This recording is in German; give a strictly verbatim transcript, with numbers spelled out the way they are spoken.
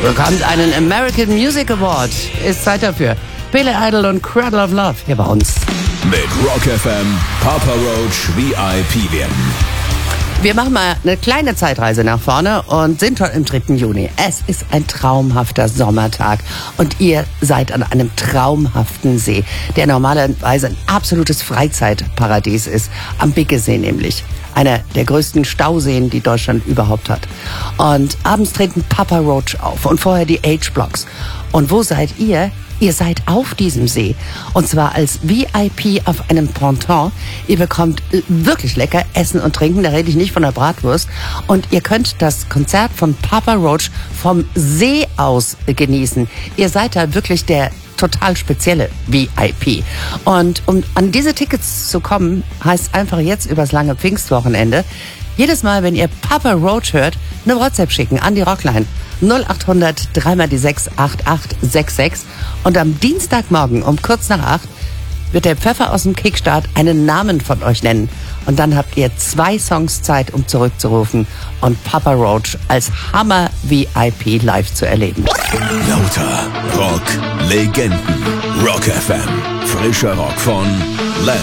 bekommt einen American Music Award. Ist Zeit dafür. Billy Idol und Cradle of Love hier bei uns. Mit Rock F M, Papa Roach V I P werden. Wir machen mal eine kleine Zeitreise nach vorne und sind schon im dritten Juni. Es ist ein traumhafter Sommertag und ihr seid an einem traumhaften See, der normalerweise ein absolutes Freizeitparadies ist, am Biggesee nämlich. Einer der größten Stauseen, die Deutschland überhaupt hat. Und abends treten Papa Roach auf und vorher die H-Blocks. Und wo seid ihr? Ihr seid auf diesem See. Und zwar als V I P auf einem Ponton. Ihr bekommt wirklich lecker Essen und Trinken. Da rede ich nicht von der Bratwurst. Und ihr könnt das Konzert von Papa Roach vom See aus genießen. Ihr seid da wirklich der total spezielle V I P. Und um an diese Tickets zu kommen, heißt einfach jetzt übers lange Pfingstwochenende, jedes Mal, wenn ihr Papa Roach hört, eine WhatsApp schicken an die Rockline. null acht hundert drei mal die sechs acht acht sechs sechs. Und am Dienstagmorgen um kurz nach acht wird der Pfeffer aus dem Kickstart einen Namen von euch nennen. Und dann habt ihr zwei Songs Zeit, um zurückzurufen und Papa Roach als Hammer-V I P live zu erleben. Lauter Rock, Legenden. Rock F M. Frischer Rock von Lamb.